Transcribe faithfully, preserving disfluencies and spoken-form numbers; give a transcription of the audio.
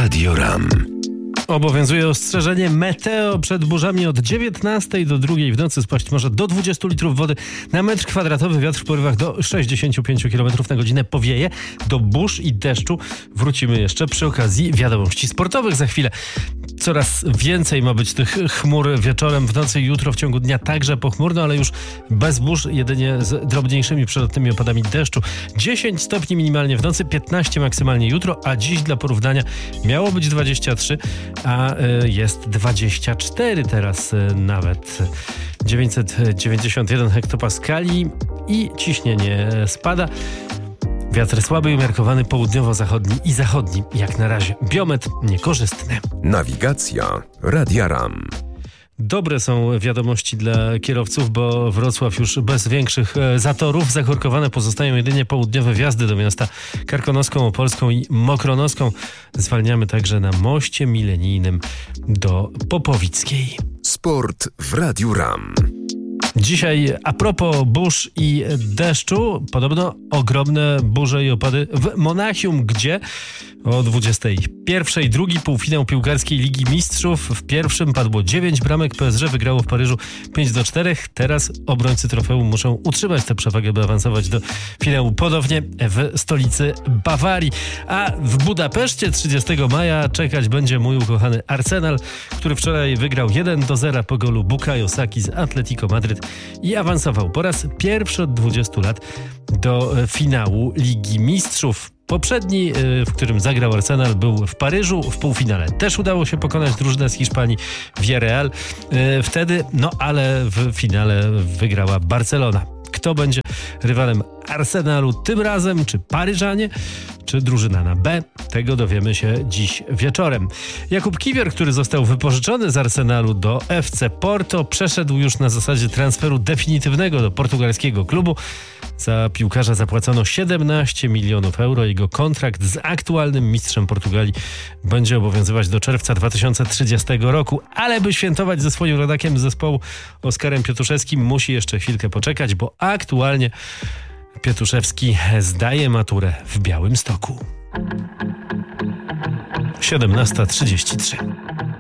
Radio RAM. Obowiązuje ostrzeżenie meteo przed burzami od dziewiętnastej do drugiej w nocy spaść może do dwudziestu litrów wody na metr kwadratowy. Wiatr w porywach do sześćdziesięciu pięciu kilometrów na godzinę powieje. Do burz i deszczu wrócimy jeszcze przy okazji wiadomości sportowych za chwilę. Coraz więcej ma być tych chmur wieczorem, w nocy i jutro, w ciągu dnia także pochmurno, ale już bez burz, jedynie z drobniejszymi przelotnymi opadami deszczu. dziesięć stopni minimalnie w nocy, piętnaście maksymalnie jutro, a dziś dla porównania miało być dwadzieścia trzy, a jest dwadzieścia cztery teraz nawet. dziewięćset dziewięćdziesiąt jeden hektopaskali i ciśnienie spada. Wiatr słaby i umiarkowany południowo-zachodni i zachodni. Jak na razie biometr niekorzystny. Nawigacja Radia RAM. Dobre są wiadomości dla kierowców, bo Wrocław już bez większych zatorów. Zakorkowane pozostają jedynie południowe wjazdy do miasta Karkonoską, Opolską i Mokronoską. Zwalniamy także na moście milenijnym do Popowickiej. Sport w Radiu RAM. Dzisiaj a propos burz i deszczu, podobno ogromne burze i opady w Monachium, gdzie o dwudziestej pierwszej drugi półfinał piłkarskiej Ligi Mistrzów. W pierwszym padło dziewięć bramek, P S G wygrało w Paryżu pięć do czterech. Teraz obrońcy trofeum muszą utrzymać tę przewagę, by awansować do finału ponownie w stolicy Bawarii. A w Budapeszcie trzydziestego maja czekać będzie mój ukochany Arsenal, który wczoraj wygrał jeden do zera po golu Bukayo Saki z Atletico Madryt i awansował po raz pierwszy od dwudziestu lat do finału Ligi Mistrzów. Poprzedni, w którym zagrał Arsenal, był w Paryżu. W półfinale też udało się pokonać drużynę z Hiszpanii, Villarreal. Wtedy, no ale w finale wygrała Barcelona. Kto będzie rywalem Arsenalu tym razem? Czy Paryżanie, czy drużyna na B? Tego dowiemy się dziś wieczorem. Jakub Kiwior, który został wypożyczony z Arsenalu do F C Porto, przeszedł już na zasadzie transferu definitywnego do portugalskiego klubu. Za piłkarza zapłacono siedemnaście milionów euro. Jego kontrakt z aktualnym mistrzem Portugalii będzie obowiązywać do czerwca dwa tysiące trzydziestego roku. Ale by świętować ze swoim rodakiem z zespołu Oskarem Pietuszewskim, musi jeszcze chwilkę poczekać, bo aktualnie Pietuszewski zdaje maturę w Białymstoku. siedemnasta trzydzieści trzy.